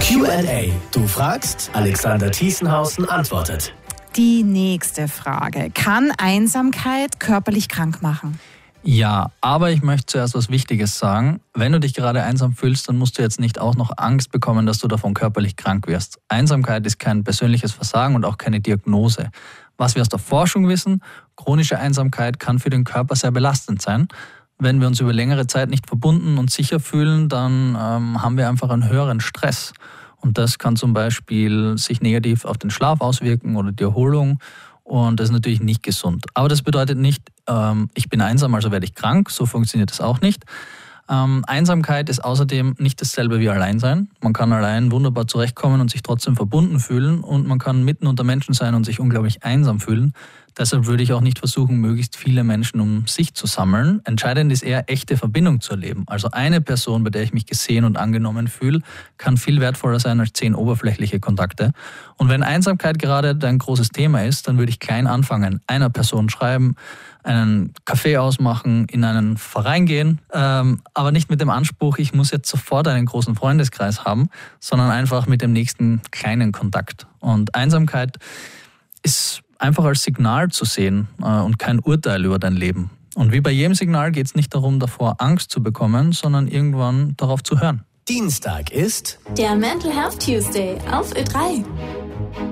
Q&A. Du fragst, Alexander Thiesenhausen antwortet. Die nächste Frage. Kann Einsamkeit körperlich krank machen? Ja, aber ich möchte zuerst was Wichtiges sagen. Wenn du dich gerade einsam fühlst, dann musst du jetzt nicht auch noch Angst bekommen, dass du davon körperlich krank wirst. Einsamkeit ist kein persönliches Versagen und auch keine Diagnose. Was wir aus der Forschung wissen, chronische Einsamkeit kann für den Körper sehr belastend sein. Wenn wir uns über längere Zeit nicht verbunden und sicher fühlen, dann haben wir einfach einen höheren Stress. Und das kann zum Beispiel sich negativ auf den Schlaf auswirken oder die Erholung. Und das ist natürlich nicht gesund. Aber das bedeutet nicht, ich bin einsam, also werde ich krank. So funktioniert das auch nicht. Einsamkeit ist außerdem nicht dasselbe wie Alleinsein. Man kann allein wunderbar zurechtkommen und sich trotzdem verbunden fühlen. Und man kann mitten unter Menschen sein und sich unglaublich einsam fühlen. Deshalb würde ich auch nicht versuchen, möglichst viele Menschen um sich zu sammeln. Entscheidend ist eher, echte Verbindung zu erleben. Also eine Person, bei der ich mich gesehen und angenommen fühle, kann viel wertvoller sein als 10 oberflächliche Kontakte. Und wenn Einsamkeit gerade dein großes Thema ist, dann würde ich klein anfangen. Einer Person schreiben, einen Kaffee ausmachen, in einen Verein gehen, aber nicht mit dem Anspruch, ich muss jetzt sofort einen großen Freundeskreis haben, sondern einfach mit dem nächsten kleinen Kontakt. Und Einsamkeit ist einfach als Signal zu sehen und kein Urteil über dein Leben. Und wie bei jedem Signal geht es nicht darum, davor Angst zu bekommen, sondern irgendwann darauf zu hören. Dienstag ist der Mental Health Tuesday auf Ö3.